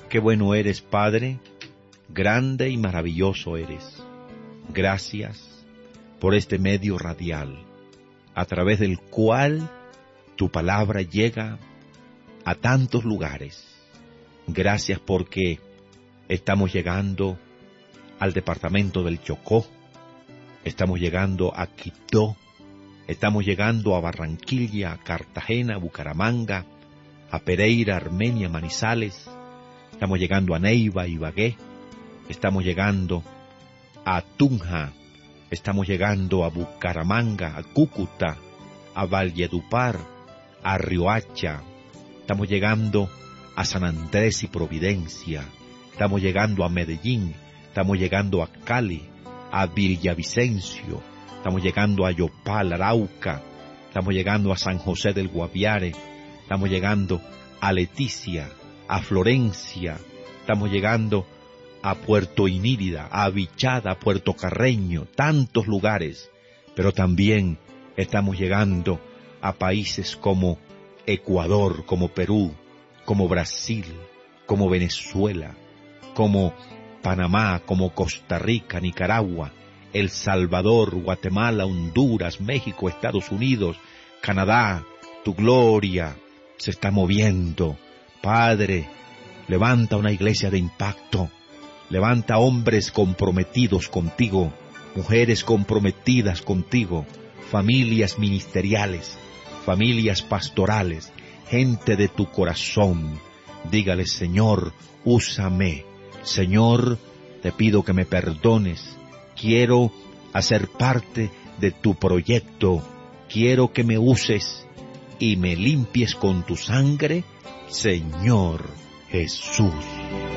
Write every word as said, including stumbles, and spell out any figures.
Qué bueno eres, Padre, grande y maravilloso eres. Gracias por este medio radial, a través del cual tu palabra llega a tantos lugares. Gracias porque estamos llegando al departamento del Chocó, estamos llegando a Quibdó, estamos llegando a Barranquilla, a Cartagena, Bucaramanga, a Pereira, Armenia, Manizales, estamos llegando a Neiva, Ibagué, estamos llegando a Tunja, estamos llegando a Bucaramanga, a Cúcuta, a Valledupar, a Riohacha, estamos llegando a San Andrés y Providencia, estamos llegando a Medellín, estamos llegando a Cali, a Villavicencio, estamos llegando a Yopal, Arauca, estamos llegando a San José del Guaviare, estamos llegando a Leticia, a Florencia, estamos llegando a Puerto Inírida, a Vichada, a Puerto Carreño, tantos lugares, pero también estamos llegando a países como Ecuador, como Perú, como Brasil, como Venezuela, como Panamá, como Costa Rica, Nicaragua, El Salvador, Guatemala, Honduras, México, Estados Unidos, Canadá. Tu gloria se está moviendo. Padre, levanta una iglesia de impacto. Levanta hombres comprometidos contigo, mujeres comprometidas contigo, familias ministeriales, familias pastorales, gente de tu corazón. Dígale, Señor, úsame. Señor, te pido que me perdones. Quiero hacer parte de tu proyecto. Quiero que me uses y me limpies con tu sangre, Señor Jesús.